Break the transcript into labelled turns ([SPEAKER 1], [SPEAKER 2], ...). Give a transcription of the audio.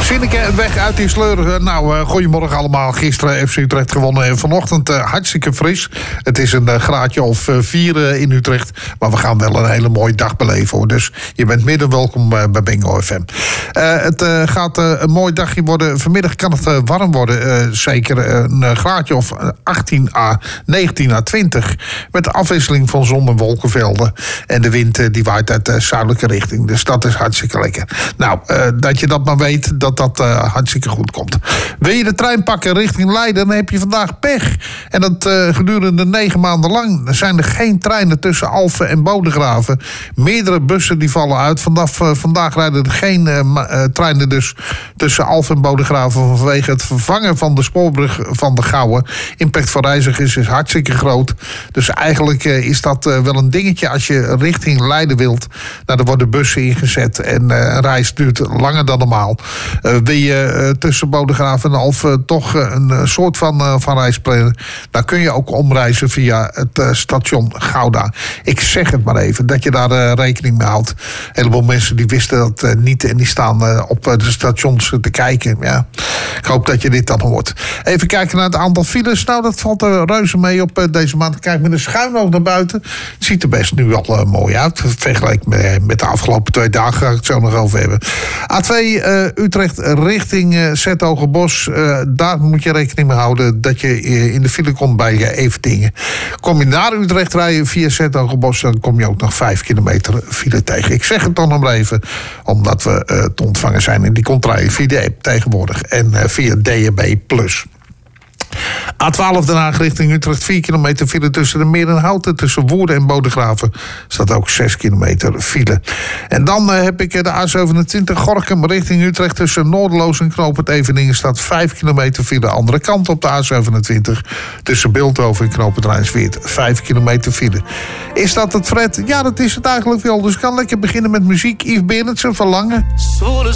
[SPEAKER 1] Zinneke, weg uit die sleur. Goedemorgen allemaal. Gisteren FC Utrecht gewonnen en vanochtend hartstikke fris. Het is een graadje of 4 in Utrecht. Maar we gaan wel een hele mooie dag beleven, hoor. Dus je bent midden welkom bij Bingo FM. Het gaat een mooi dagje worden. Vanmiddag kan het warm worden. Zeker een graadje of 18 à 19 à 20. Met de afwisseling van zon en wolkenvelden. En de wind die waait uit de zuidelijke richting. Dus dat is hartstikke lekker. Nou, dat je dat maar weet, dat hartstikke goed komt. Wil je de trein pakken richting Leiden, dan heb je vandaag pech. En dat gedurende 9 maanden lang. Er zijn er geen treinen tussen Alphen en Bodegraven. Meerdere bussen die vallen uit. Vandaag rijden er geen treinen dus tussen Alphen en Bodegraven vanwege het vervangen van de spoorbrug van de Gouwe. Impact voor reizigers is hartstikke groot. Dus eigenlijk is dat wel een dingetje als je richting Leiden wilt. Nou, er worden bussen ingezet en een reis duurt langer dan normaal. Wil je tussen Bodegraven en Alphen toch een soort van reis plannen, dan kun je ook omreizen via het station Gouda. Ik zeg het maar even, dat je daar rekening mee houdt. Een heleboel mensen die wisten dat niet en die staan op de stations te kijken. Ja. Ik hoop dat je dit dan hoort. Even kijken naar het aantal files. Nou, dat valt er reuze mee op deze maand. Kijk met een schuin oog naar buiten. Het ziet er best nu al mooi uit. Vergeleken met de afgelopen 2 dagen ga ik het zo nog over hebben. A2 Utrecht richting Zetogenbos. Daar moet je rekening mee houden dat je in de file komt bij Everdingen. Kom je naar Utrecht rijden via Zetogenbos, dan kom je ook nog 5 kilometer file tegen. Ik zeg het dan nog maar even, omdat we te ontvangen zijn. En die komt rijden via de app tegenwoordig en via DAB+. A12 Den Haag richting Utrecht, 4 kilometer file tussen de Meer en Houten. Tussen Woerden en Bodegraven staat ook 6 kilometer file. En dan heb ik de A27 Gorinchem richting Utrecht. Tussen Noorderloos en Knoopend Eveningen staat 5 kilometer file. Andere kant op de A27 tussen Bilthoven en Knoopend Rijnsweert 5 kilometer file. Is dat het, Fred? Ja, dat is het eigenlijk wel. Dus ik kan lekker beginnen met muziek. Yves Berendsen, Verlangen.
[SPEAKER 2] Zwolle